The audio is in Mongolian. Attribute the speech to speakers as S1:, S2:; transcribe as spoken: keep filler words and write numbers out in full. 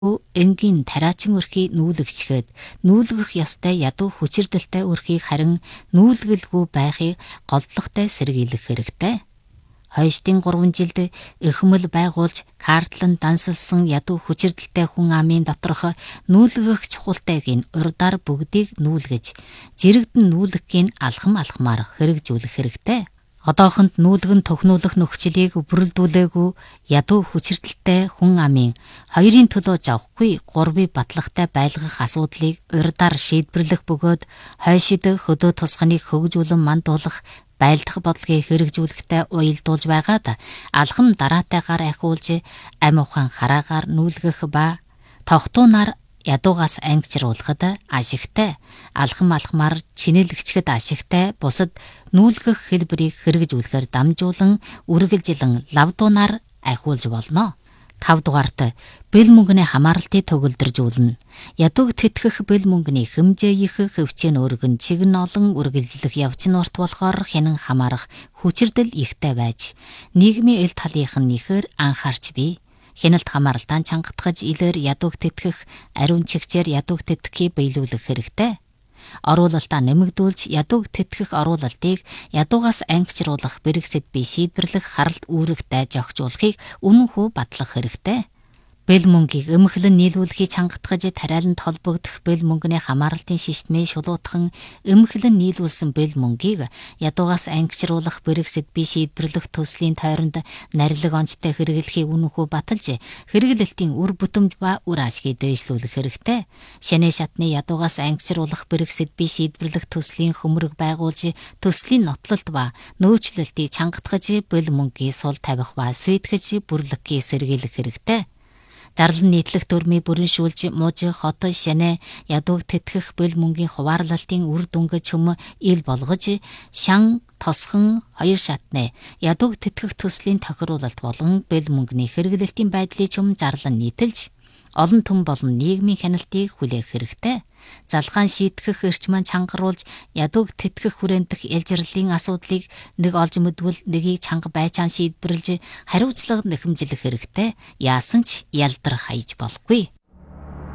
S1: Энгийн тариачин өрхий нүүлгчгээд нүүлгэх ёстой ядуу хүчирдэлтэй өрхийг харин нүүлгэлгүй байхыг голдлогтой сэргийлэх хэрэгтэй. Хойштын гурван жилд эхмэл байгуулж картлан дансалсан ядуу хүчирдэлтэй хүн амын доторх нүүлгэх чухалтайг нь урдаар бүгдийг нүүлгэж, жирэгдэн нүүлгэхийн алхам алхмаар хэрэгжүүлэх хэрэгтэй. Одоохонд нүүлгэн тохинуулах нөхцөлийг бүрэлдүүлээгүй ядуу хүчирдэлтэй хүн амын хоёрын төлөө жавхгүй гурвын батлагтай байлгах асуудлыг урдаар шийдвэрлэх бөгөөд хойшид хөдөө тусганыг хөгжүүлэн мандуулах байлдах бодлогыг хэрэгжүүлэхтэй уялдуулж байгаад алхам дараатайгаар ахиулж амь ухаан хараагаар нүүлгэх ба тогтуунаар ядуугаас ангижруулахад ашигтай, алхам алхмаар чинэлэгчгэд ашигтай бусад нүүлгэх хэлбэрийг хэрэгжүүлэхээр дамжуулан үргэлжилэн лавдуунаар ахиулж болно. тав дугаарт бэл мөнгөний хамааралтыг төгөлдржүүлнэ. Ядууг тэтгэх бэл мөнгөний хэмжээ их хөвчийн өргөн чигэн олон үргэлжлэх явц нь урт болохоор хянан хамаарах хүчирдэл ихтэй байж нийгмийн эл талынх нь ихээр анхаарч бий. Хяналт хамааралтаа чангатгаж илэр ядууг тэтгэх ариун чигчээр ядууг тэтгэхийг биелүүлэх хэрэгтэй. Оруулалтаа нэмэгдүүлж ядууг тэтгэх оруулалтыг ядуугаас ангижруулах бэрхсэд бий шийдвэрлэх харалт үүрэгтэй зохицуулахыг үнэн хүү батлах хэрэгтэй. Бэл мөнгийг эмхлэн нийлүүлэхийг чангатгаж тариаланд холбогдох бэл мөнгөний хамааралтын системээ шулуутхан эмхлэн нийлүүлсэн бэл мөнгийг ядуугаас ангижруулах бэрхсэд бий шийдвэрлэх төслийн тойронд нарилэг онцтой хэрэглэхийг үнэнхүү баталж хэрэглэлтийн үр бүтэмж ба үр ашгийг дээшлүүлэх хэрэгтэй. Шанэ шатны ядуугаас ангижруулах бэрхсэд бий шийдвэрлэх төслийн хөмрөг байгуулж төслийн нотлолт ба нөөцлөлтийг чангатгаж бэл мөнгийг сул тавих ба сүйтгэж бүрлэхийг сэргийлэх хэрэгтэй. Зарлан нийтлэх төрмийг бүрэншүүлж мууж хот шанэ ядууг тэтгэх бэл мөнгийн хуваарлалтын үр дүнгэж хүм ил болгож шан тосхон хоёр шатны ядууг тэтгэх төслийн тохируулалт болон бэл мөнгөний хэрэглэлтийн байдлыг хүм зарлан нийтэлж олон түн болон нийгмийн хяналтыг хүлээх хэрэгтэй. Залгаан шийтгэх эрчмэн чангаруулж ядууг тэтгэх хүрээндх ялжирлын асуудлыг нэг олж мэдвэл нэгийг чанга байчаан шийдвэрлж хариуцлага нэхэмжлэх хэрэгтэй. Яасан ч ялдар хаяж болохгүй.